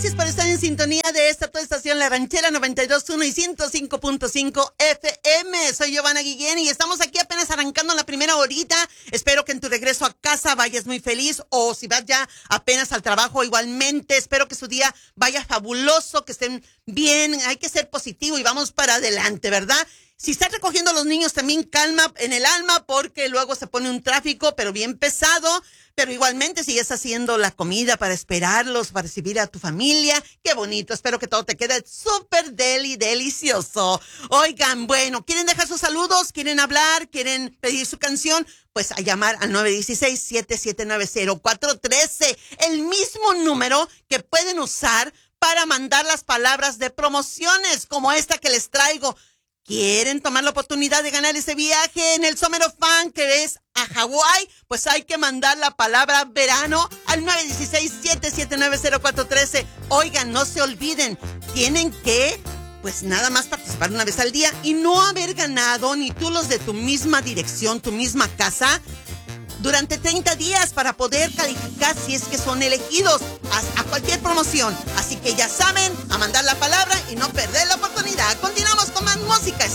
Gracias por estar en sintonía de esta tu estación, La Ranchera 92.1 y 105.5 FM. Soy Giovanna Guillén y estamos aquí apenas arrancando la primera horita. Espero que en tu regreso a casa vayas muy feliz, o si vas ya apenas al trabajo igualmente. Espero que su día vaya fabuloso, que estén bien. Hay que ser positivo y vamos para adelante, ¿verdad? Si estás recogiendo a los niños, también calma en el alma, porque luego se pone un tráfico, pero bien pesado. Pero igualmente sigues haciendo la comida para esperarlos, para recibir a tu familia. ¡Qué bonito! Espero que todo te quede súper delicioso. Oigan, bueno, ¿quieren dejar sus saludos? ¿Quieren hablar? ¿Quieren pedir su canción? Pues a llamar al 916-779-0413. El mismo número que pueden usar para mandar las palabras de promociones como esta que les traigo. ¿Quieren tomar la oportunidad de ganar ese viaje en el Summer of Fun que es a Hawái? Pues hay que mandar la palabra verano al 916-779-0413. Oigan, no se olviden, tienen que, pues nada más participar una vez al día y no haber ganado ni tú los de tu misma dirección, tu misma casa, durante 30 días para poder calificar si es que son elegidos a cualquier promoción. Así que ya saben, a mandar la palabra y no perder la oportunidad. Continuamos con más música.